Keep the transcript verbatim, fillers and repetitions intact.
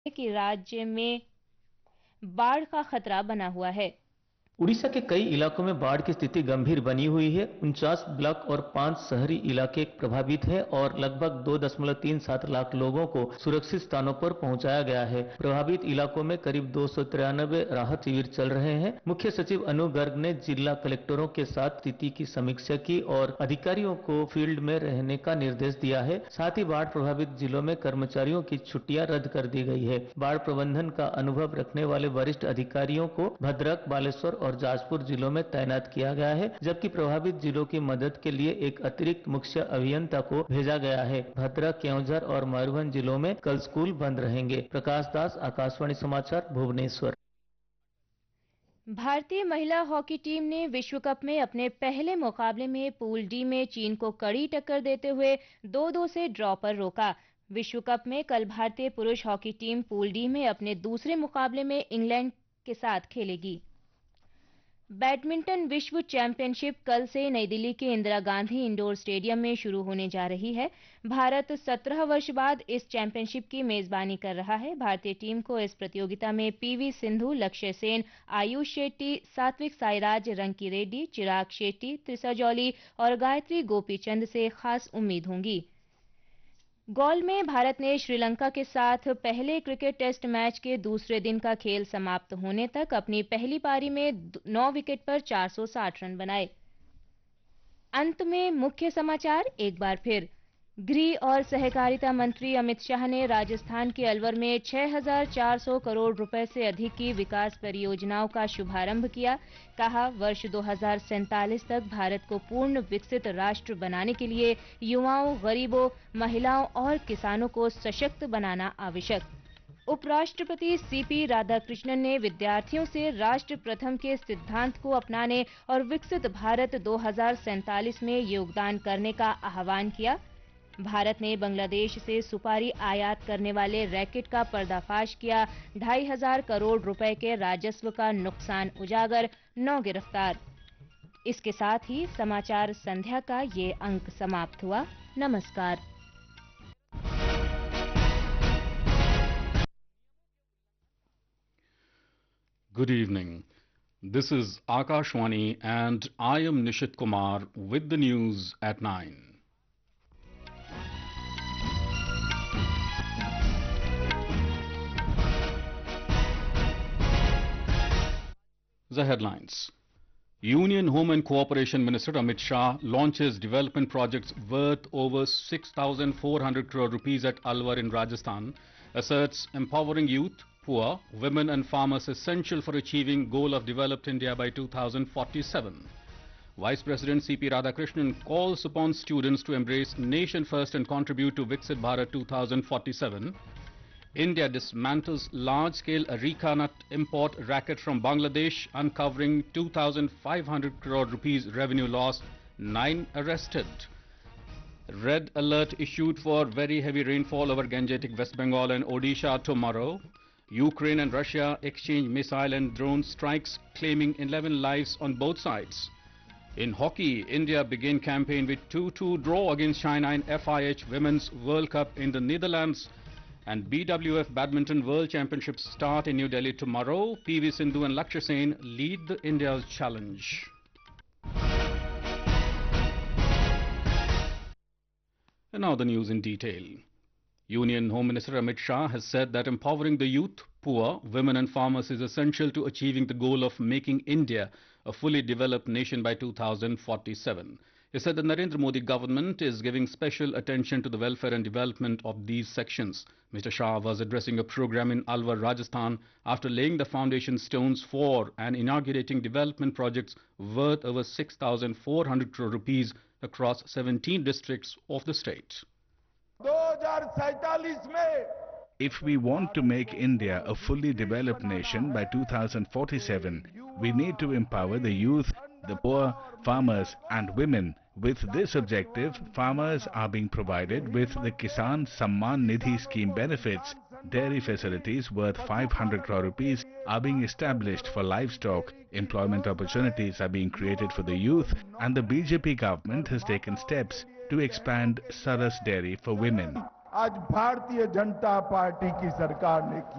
कि राज्य में बाढ़ का खतरा बना हुआ है। उड़ीसा के कई इलाकों में बाढ़ की स्थिति गंभीर बनी हुई है। उनचास ब्लॉक और पांच शहरी इलाके प्रभावित हैं और लगभग दो दशमलव तीन सात लाख लोगों को सुरक्षित स्थानों पर पहुंचाया गया है। प्रभावित इलाकों में करीब दो सौ तिरानबे राहत शिविर चल रहे हैं। मुख्य सचिव अनु गर्ग ने जिला कलेक्टरों के साथ स्थिति की समीक्षा की और अधिकारियों को फील्ड में रहने का निर्देश दिया है। साथ ही बाढ़ प्रभावित जिलों में कर्मचारियों की छुट्टियां रद्द कर दी गई है। बाढ़ प्रबंधन का अनुभव रखने वाले वरिष्ठ अधिकारियों को भद्रक, बालेश्वर और जाजपुर जिलों में तैनात किया गया है, जबकि प्रभावित जिलों की मदद के लिए एक अतिरिक्त मुख्य अभियंता को भेजा गया है। भद्रक, केवंझर और मयूरभंज जिलों में कल स्कूल बंद रहेंगे। प्रकाश दास, आकाशवाणी समाचार, भुवनेश्वर। भारतीय महिला हॉकी टीम ने विश्व कप में अपने पहले मुकाबले में पूल डी में चीन को कड़ी टक्कर देते हुए दो दो से ड्रॉ पर रोका। विश्व कप में कल भारतीय पुरुष हॉकी टीम पूल डी में अपने दूसरे मुकाबले में इंग्लैंड के साथ खेलेगी। बैडमिंटन विश्व चैंपियनशिप कल से नई दिल्ली के इंदिरा गांधी इंडोर स्टेडियम में शुरू होने जा रही है। भारत सत्रह वर्ष बाद इस चैंपियनशिप की मेजबानी कर रहा है। भारतीय टीम को इस प्रतियोगिता में पीवी सिंधु, लक्ष्य सेन, आयुष शेट्टी, सात्विक साईराज, रंकी रेड्डी, चिराग शेट्टी, त्रिशा जॉली और गायत्री गोपीचंद से खास उम्मीद होंगी। गॉल में भारत ने श्रीलंका के साथ पहले क्रिकेट टेस्ट मैच के दूसरे दिन का खेल समाप्त होने तक अपनी पहली पारी में नौ विकेट पर चार सौ साठ रन बनाए। अंत में मुख्य समाचार एक बार फिर। गृह और सहकारिता मंत्री अमित शाह ने राजस्थान के अलवर में छह हज़ार चार सौ करोड़ रुपए से अधिक की विकास परियोजनाओं का शुभारंभ किया। कहा, वर्ष दो हज़ार सैंतालीस तक भारत को पूर्ण विकसित राष्ट्र बनाने के लिए युवाओं, गरीबों, महिलाओं और किसानों को सशक्त बनाना आवश्यक। उपराष्ट्रपति सीपी राधाकृष्णन ने विद्यार्थियों से राष्ट्र प्रथम के सिद्धांत को अपनाने और विकसित भारत दो हज़ार सैंतालीस में योगदान करने का आह्वान किया। भारत ने बांग्लादेश से सुपारी आयात करने वाले रैकेट का पर्दाफाश किया। ढाई हजार करोड़ रुपए के राजस्व का नुकसान उजागर, नौ गिरफ्तार। इसके साथ ही समाचार संध्या का ये अंक समाप्त हुआ। नमस्कार। Good evening. This is Akashwani and I am Nishit Kumar with the news at nine. The headlines. Union Home and Cooperation Minister Amit Shah launches development projects worth over six thousand four hundred crore rupees at Alwar in Rajasthan, asserts empowering youth, poor, women and farmers essential for achieving goal of developed India by two thousand forty-seven. Vice President C P Radhakrishnan calls upon students to embrace nation first and contribute to Viksit Bharat two thousand forty-seven. India dismantles large-scale areca nut import racket from Bangladesh, uncovering two thousand five hundred crore rupees revenue loss, nine arrested. Red alert issued for very heavy rainfall over Gangetic West Bengal and Odisha tomorrow. Ukraine and Russia exchange missile and drone strikes, claiming eleven lives on both sides. In hockey, India began campaign with two two draw against China in F I H Women's World Cup in the Netherlands. And B W F Badminton World Championships start in New Delhi tomorrow. P V Sindhu and Lakshya Sen lead the India's challenge. And now the news in detail. Union Home Minister Amit Shah has said that empowering the youth, poor, women and farmers is essential to achieving the goal of making India a fully developed nation by two thousand forty-seven. He said the Narendra Modi government is giving special attention to the welfare and development of these sections. Mister Shah was addressing a program in Alwar, Rajasthan after laying the foundation stones for and inaugurating development projects worth over six thousand four hundred crore rupees across seventeen districts of the state. If we want to make India a fully developed nation by two thousand forty-seven, we need to empower the youth, the poor, farmers and women. With this objective, farmers are being provided with the Kisan Samman Nidhi scheme benefits. Dairy facilities worth five hundred crore rupees are being established for livestock. Employment opportunities are being created for the youth, and the B J P government has taken steps to expand Saras Dairy for women. आज Bharatiya Janata party की सरकार ने